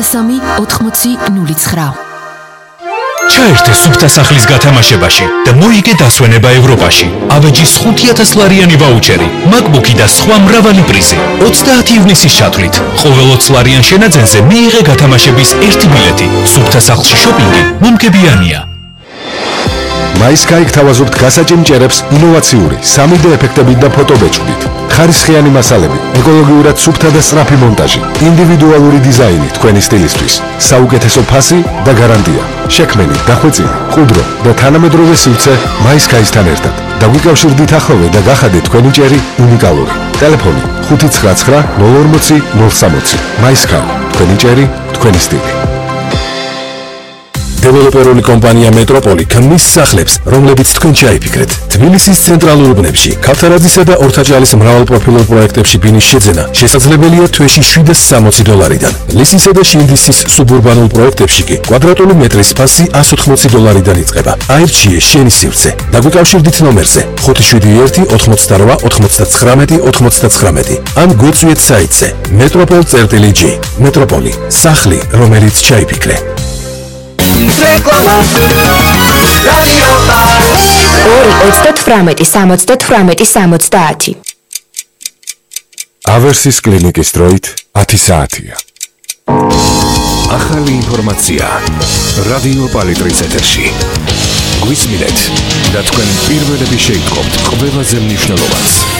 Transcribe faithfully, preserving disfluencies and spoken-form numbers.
სამი ოთხმოცი ნული ცხრა. ჩაერთე სუფთა სახლის გათამაშებაში და მოიგე დასვენება ევროპაში. ავეჯის ხუთი ათას ლარიანი ვაუჩერი, MacBook-ი და სხვა მრავალი პრიზი. ოცდაათი ივნისის ჩათვლით, ყოველ ოცი ლარიან შენაძენზე მიიღე გათამაშების ერთი ბილეთი. სუფთა სახლში შოპინგი მომგებიანია. MySky გთავაზობთ გასაჭიმჭერებს ინოვაციური სამი დე ეფექტებით და ფოტობეჭდით. ხარისხიანი მასალები, ეკოლოგიურად სუფთა და სწრაფი მონტაჟი, ინდივიდუალური დიზაინი თქვენი სტილისთვის, საუკეთესო ფასი და გარანტია. შექმენი, დახვეწილი, ყუდრო და თანამედროვე სივრცე MySky-სთან ერთად. დაგვიკავშირდით ახლოვე და გახადეთ თქვენი ჭერი უნიკალური. ტელეფონი ხუთი ცხრა ცხრა ნულ ორმოცი ნულ სამოცი. MySky, თქვენი ჭერი, თქვენი სტილი. დეველოპერული კომპანია მეტროპოლი ქმნის სახლებს, რომლებიც თქვენ ჩაიფიქრეთ. თბილისის ცენტრალურ უბნებში, ქავთარაძისა და ორთაჭალის მრავალპროფილურ პროექტებში ბინის შეძენა შესაძლებელია თვეში შვიდას სამოცი დოლარიდან. ლისისა და შილდისის სუბურბანულ პროექტებში კი კვადრატული მეტრის ფასი ასი ოცდაათი დოლარიდან იწყება. აირჩიე შენი სივრცე. დაგვიკავშირდით ნომერზე ხუთი შვიდი ერთი ოთხმოცდარვა ოცდათვრამეტი ოცდათვრამეტი ან გვეწვიეთ საიტზე metropol.g. მეტროპოლი, სახლი, რომელიც ჩაიფიქრე. ორი ოცდათვრამეტი სამოცდათვრამეტი სამოცდაათი. ავერსის კლინიკის დროით ათი საათია. ახალი ინფორმაცია რადიო პალიტრის ეთერში. გვისმინეთ და თქვენ პირველები შეიტყობთ ყველაზე მნიშვნელოვანს.